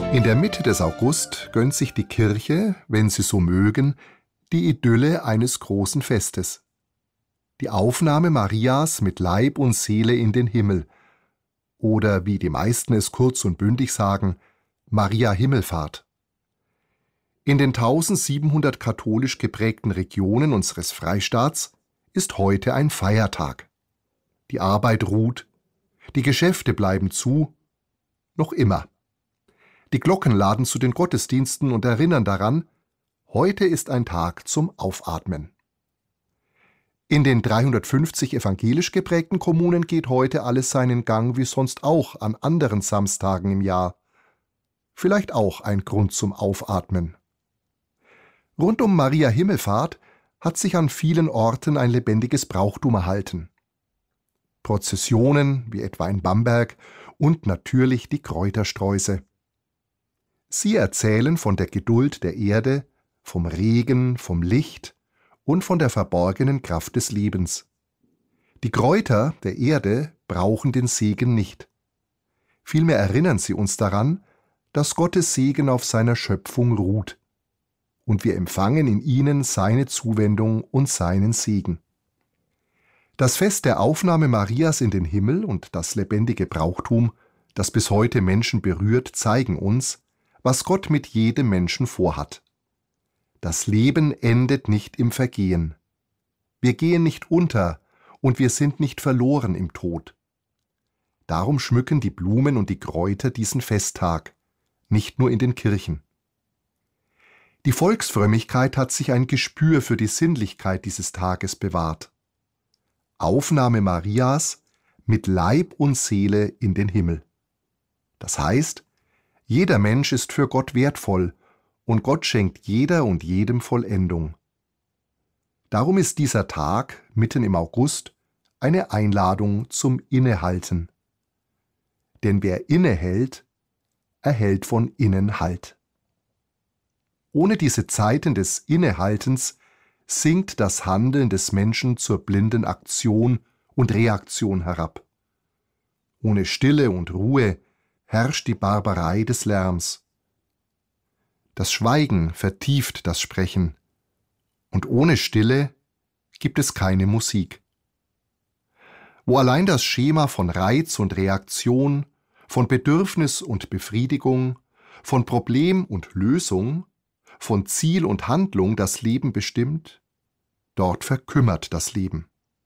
In der Mitte des August gönnt sich die Kirche, wenn Sie so mögen, die Idylle eines großen Festes. Die Aufnahme Marias mit Leib und Seele in den Himmel. Oder wie die meisten es kurz und bündig sagen, Maria Himmelfahrt. In den 1700 katholisch geprägten Regionen unseres Freistaats ist heute ein Feiertag. Die Arbeit ruht, die Geschäfte bleiben zu, noch immer. Die Glocken laden zu den Gottesdiensten und erinnern daran, heute ist ein Tag zum Aufatmen. In den 350 evangelisch geprägten Kommunen geht heute alles seinen Gang wie sonst auch an anderen Samstagen im Jahr. Vielleicht auch ein Grund zum Aufatmen. Rund um Maria Himmelfahrt hat sich an vielen Orten ein lebendiges Brauchtum erhalten. Prozessionen, wie etwa in Bamberg, und natürlich die Kräutersträuße. Sie erzählen von der Geduld der Erde, vom Regen, vom Licht und von der verborgenen Kraft des Lebens. Die Kräuter der Erde brauchen den Segen nicht. Vielmehr erinnern sie uns daran, dass Gottes Segen auf seiner Schöpfung ruht. Und wir empfangen in ihnen seine Zuwendung und seinen Segen. Das Fest der Aufnahme Marias in den Himmel und das lebendige Brauchtum, das bis heute Menschen berührt, zeigen uns, was Gott mit jedem Menschen vorhat. Das Leben endet nicht im Vergehen. Wir gehen nicht unter und wir sind nicht verloren im Tod. Darum schmücken die Blumen und die Kräuter diesen Festtag, nicht nur in den Kirchen. Die Volksfrömmigkeit hat sich ein Gespür für die Sinnlichkeit dieses Tages bewahrt. Aufnahme Marias mit Leib und Seele in den Himmel. Das heißt, jeder Mensch ist für Gott wertvoll und Gott schenkt jeder und jedem Vollendung. Darum ist dieser Tag, mitten im August, eine Einladung zum Innehalten. Denn wer innehält, erhält von innen Halt. Ohne diese Zeiten des Innehaltens sinkt das Handeln des Menschen zur blinden Aktion und Reaktion herab. Ohne Stille und Ruhe herrscht die Barbarei des Lärms. Das Schweigen vertieft das Sprechen, und ohne Stille gibt es keine Musik. Wo allein das Schema von Reiz und Reaktion, von Bedürfnis und Befriedigung, von Problem und Lösung, von Ziel und Handlung das Leben bestimmt, dort verkümmert das Leben.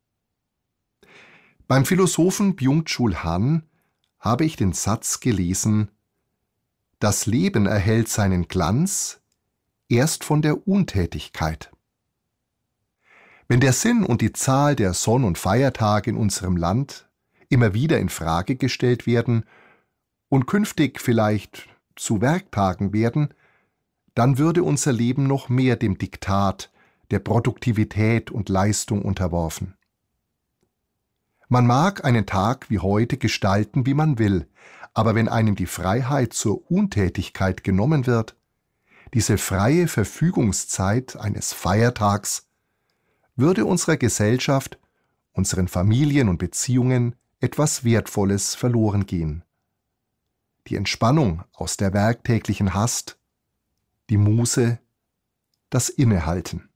Beim Philosophen Byung-Chul Han habe ich den Satz gelesen: Das Leben erhält seinen Glanz erst von der Untätigkeit. Wenn der Sinn und die Zahl der Sonn- und Feiertage in unserem Land immer wieder in Frage gestellt werden und künftig vielleicht zu Werktagen werden, dann würde unser Leben noch mehr dem Diktat der Produktivität und Leistung unterworfen. Man mag einen Tag wie heute gestalten, wie man will, aber wenn einem die Freiheit zur Untätigkeit genommen wird, diese freie Verfügungszeit eines Feiertags, würde unserer Gesellschaft, unseren Familien und Beziehungen etwas Wertvolles verloren gehen. Die Entspannung aus der werktäglichen Hast, die Muße, das Innehalten.